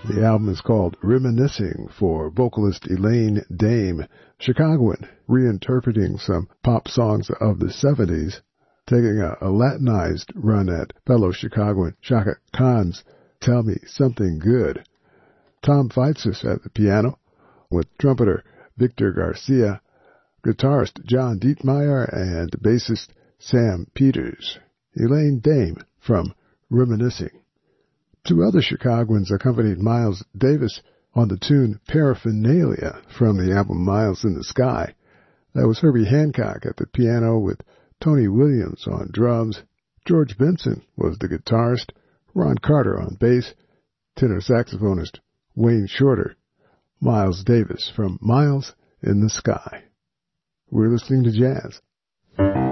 The album is called Reminiscing for vocalist Elaine Dame, Chicagoan, reinterpreting some pop songs of the 70s, taking a Latinized run at fellow Chicagoan Chaka Khan's Tell Me Something Good. Tom Feitsis at the piano, with trumpeter Victor Garcia, guitarist John Dietmeyer, and bassist Sam Peters. Elaine Dame from Reminiscing. Two other Chicagoans accompanied Miles Davis on the tune Paraphernalia from the album Miles in the Sky. That was Herbie Hancock at the piano with Tony Williams on drums. George Benson was the guitarist, Ron Carter on bass, tenor saxophonist Wayne Shorter, Miles Davis from Miles in the Sky. We're listening to jazz.